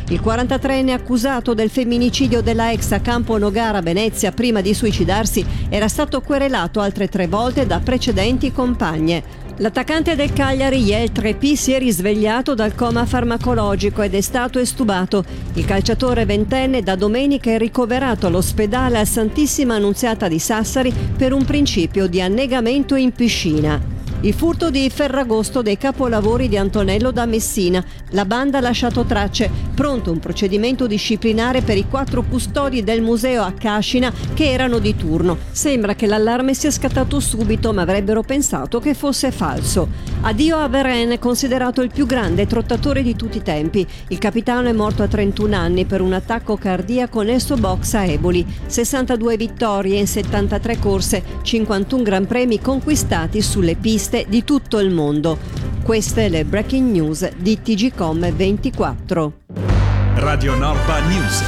Il 43enne accusato del femminicidio della ex a Campo Nogara, Venezia, prima di suicidarsi, era stato querelato altre 3 volte da precedenti compagne. L'attaccante del Cagliari, Yael Treppi, si è risvegliato dal coma farmacologico ed è stato estubato. Il calciatore ventenne da domenica è ricoverato all'ospedale al Santissima Annunziata di Sassari per un principio di annegamento in piscina. Il furto di Ferragosto dei capolavori di Antonello da Messina. La banda ha lasciato tracce. Pronto un procedimento disciplinare per i 4 custodi del museo a Cascina che erano di turno. Sembra che l'allarme sia scattato subito, ma avrebbero pensato che fosse falso. Addio a Vereen, considerato il più grande trottatore di tutti i tempi. Il capitano è morto a 31 anni per un attacco cardiaco nel suo box a Eboli. 62 vittorie in 73 corse, 51 gran premi conquistati sulle piste di tutto il mondo. Queste le breaking news di TGcom 24. Radio Norba News.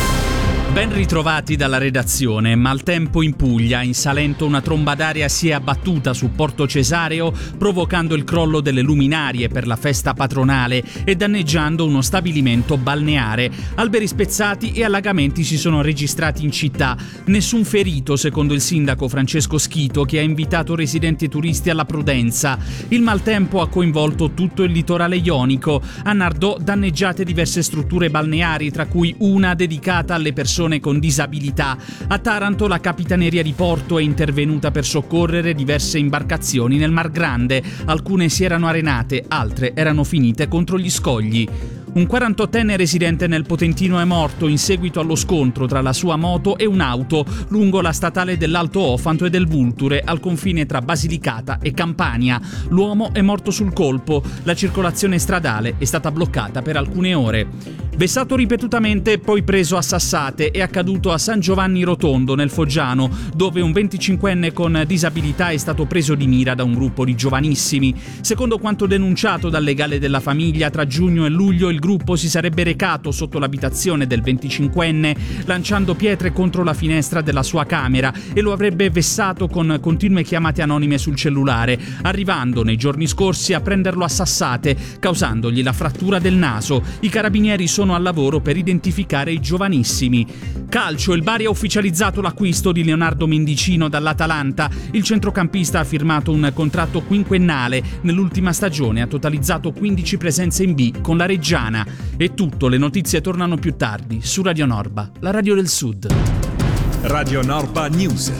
Ben ritrovati dalla redazione. Maltempo in Puglia. In Salento una tromba d'aria si è abbattuta su Porto Cesareo, provocando il crollo delle luminarie per la festa patronale e danneggiando uno stabilimento balneare. Alberi spezzati e allagamenti si sono registrati in città. Nessun ferito, secondo il sindaco Francesco Schito, che ha invitato residenti e turisti alla prudenza. Il maltempo ha coinvolto tutto il litorale ionico. A Nardò danneggiate diverse strutture balneari, tra cui una dedicata alle persone con disabilità. A Taranto la Capitaneria di Porto è intervenuta per soccorrere diverse imbarcazioni nel Mar Grande. Alcune si erano arenate, altre erano finite contro gli scogli. Un 48enne residente nel Potentino è morto in seguito allo scontro tra la sua moto e un'auto lungo la statale dell'Alto Ofanto e del Vulture, al confine tra Basilicata e Campania. L'uomo è morto sul colpo. La circolazione stradale è stata bloccata per alcune ore. Vessato ripetutamente e poi preso a sassate è accaduto a San Giovanni Rotondo, nel Foggiano, dove un 25enne con disabilità è stato preso di mira da un gruppo di giovanissimi. Secondo quanto denunciato dal legale della famiglia, tra giugno e luglio il gruppo si sarebbe recato sotto l'abitazione del 25enne, lanciando pietre contro la finestra della sua camera, e lo avrebbe vessato con continue chiamate anonime sul cellulare, arrivando nei giorni scorsi a prenderlo a sassate, causandogli la frattura del naso. I carabinieri sono al lavoro per identificare i giovanissimi. Calcio, il Bari ha ufficializzato l'acquisto di Leonardo Mendicino dall'Atalanta. Il centrocampista ha firmato un contratto quinquennale. Nell'ultima stagione ha totalizzato 15 presenze in B con la Reggiana. È tutto, le notizie tornano più tardi su Radio Norba, la radio del Sud. Radio Norba News.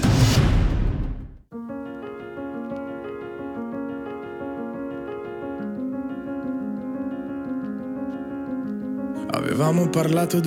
Avevamo parlato